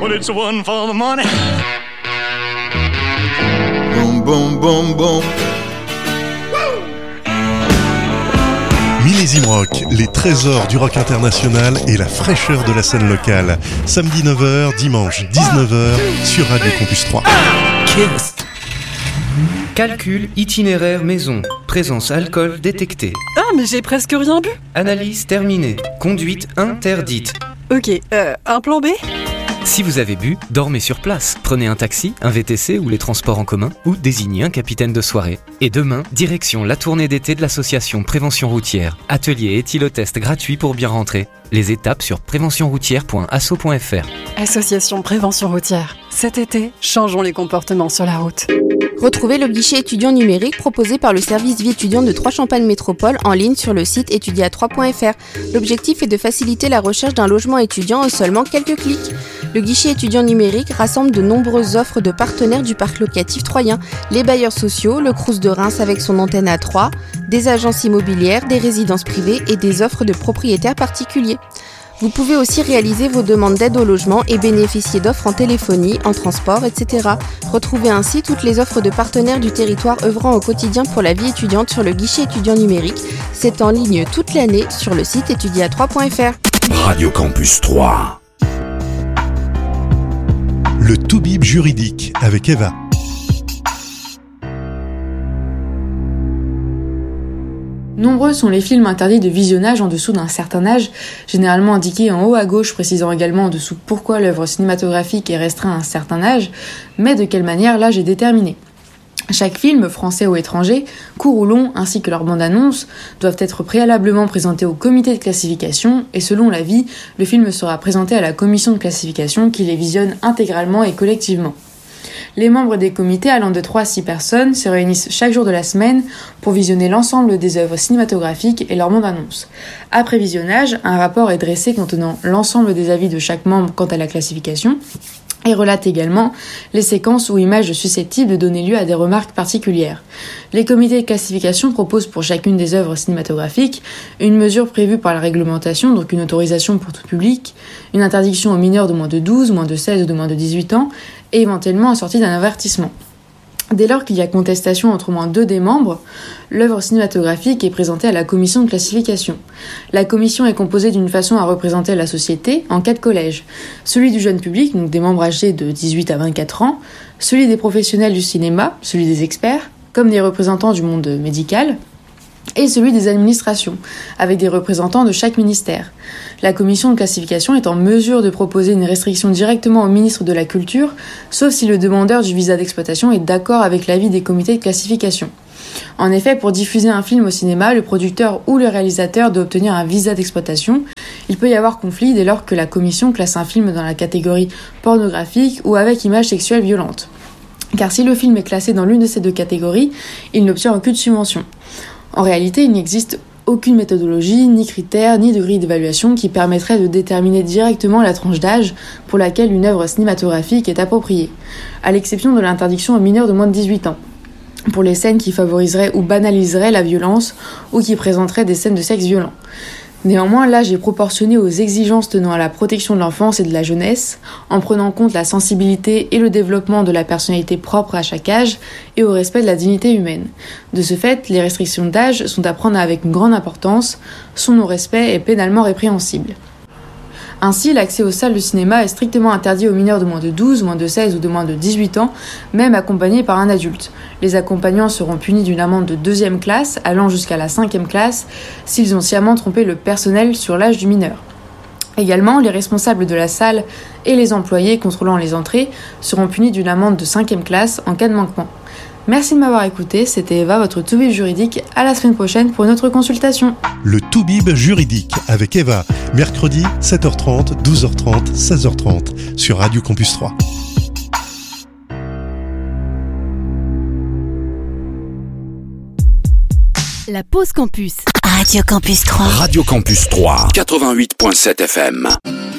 Well, it's one for the money. Boom, boom, boom, boom. Millésime Rock, les trésors du rock international et la fraîcheur de la scène locale. Samedi 9h, dimanche 19h sur Radio Campus 3. Calcul itinéraire maison. Présence alcool détectée. Ah, mais j'ai presque rien bu. Analyse terminée. Conduite interdite. Ok, un plan B ? Si vous avez bu, dormez sur place. Prenez un taxi, un VTC ou les transports en commun, ou désignez un capitaine de soirée. Et demain, direction la tournée d'été de l'association Prévention Routière. Atelier éthylotest gratuit pour bien rentrer. Les étapes sur préventionroutière.asso.fr. Association Prévention Routière. Cet été, changeons les comportements sur la route. Retrouvez le guichet étudiant numérique proposé par le service vie étudiante de Troyes-Champagne Métropole en ligne sur le site étudier3.fr. L'objectif est de faciliter la recherche d'un logement étudiant en seulement quelques clics. Le guichet étudiant numérique rassemble de nombreuses offres de partenaires du parc locatif troyen, les bailleurs sociaux, le Crous de Reims avec son antenne à Troyes, des agences immobilières, des résidences privées et des offres de propriétaires particuliers. Vous pouvez aussi réaliser vos demandes d'aide au logement et bénéficier d'offres en téléphonie, en transport, etc. Retrouvez ainsi toutes les offres de partenaires du territoire œuvrant au quotidien pour la vie étudiante sur le guichet étudiant numérique. C'est en ligne toute l'année sur le site étudier3.fr. Radio Campus 3. Le Toubib juridique avec Eva. Nombreux sont les films interdits de visionnage en dessous d'un certain âge, généralement indiqués en haut à gauche, précisant également en dessous pourquoi l'œuvre cinématographique est restreinte à un certain âge, mais de quelle manière l'âge est déterminé. Chaque film, français ou étranger, court ou long, ainsi que leur bande-annonce, doivent être préalablement présentés au comité de classification et selon l'avis, le film sera présenté à la commission de classification qui les visionne intégralement et collectivement. Les membres des comités allant de 3 à 6 personnes se réunissent chaque jour de la semaine pour visionner l'ensemble des œuvres cinématographiques et leur bande-annonce. Après visionnage, un rapport est dressé contenant l'ensemble des avis de chaque membre quant à la classification et relate également les séquences ou images susceptibles de donner lieu à des remarques particulières. Les comités de classification proposent pour chacune des œuvres cinématographiques une mesure prévue par la réglementation, donc une autorisation pour tout public, une interdiction aux mineurs de moins de 12, moins de 16 ou de moins de 18 ans, et éventuellement assortie d'un avertissement. Dès lors qu'il y a contestation entre au moins 2 des membres, l'œuvre cinématographique est présentée à la commission de classification. La commission est composée d'une façon à représenter la société en 4 collèges. Celui du jeune public, donc des membres âgés de 18 à 24 ans, celui des professionnels du cinéma, celui des experts, comme des représentants du monde médical, et celui des administrations, avec des représentants de chaque ministère. La commission de classification est en mesure de proposer une restriction directement au ministre de la Culture, sauf si le demandeur du visa d'exploitation est d'accord avec l'avis des comités de classification. En effet, pour diffuser un film au cinéma, le producteur ou le réalisateur doit obtenir un visa d'exploitation. Il peut y avoir conflit dès lors que la commission classe un film dans la catégorie pornographique ou avec images sexuelles violentes. Car si le film est classé dans l'une de ces 2 catégories, il n'obtient aucune subvention. En réalité, il n'existe aucune méthodologie, ni critère, ni de grille d'évaluation qui permettrait de déterminer directement la tranche d'âge pour laquelle une œuvre cinématographique est appropriée, à l'exception de l'interdiction aux mineurs de moins de 18 ans, pour les scènes qui favoriseraient ou banaliseraient la violence ou qui présenteraient des scènes de sexe violent. Néanmoins, l'âge est proportionné aux exigences tenant à la protection de l'enfance et de la jeunesse, en prenant en compte la sensibilité et le développement de la personnalité propre à chaque âge et au respect de la dignité humaine. De ce fait, les restrictions d'âge sont à prendre avec une grande importance, son non-respect est pénalement répréhensible. Ainsi, l'accès aux salles de cinéma est strictement interdit aux mineurs de moins de 12, moins de 16 ou de moins de 18 ans, même accompagnés par un adulte. Les accompagnants seront punis d'une amende de 2e classe, allant jusqu'à la 5e classe, s'ils ont sciemment trompé le personnel sur l'âge du mineur. Également, les responsables de la salle et les employés contrôlant les entrées seront punis d'une amende de 5e classe en cas de manquement. Merci de m'avoir écouté, c'était Eva, votre Toubib juridique. À la semaine prochaine pour une autre consultation. Le Toubib juridique avec Eva, mercredi 7h30, 12h30, 16h30 sur Radio Campus 3. La pause campus. Radio Campus 3. Radio Campus 3, 88.7 FM.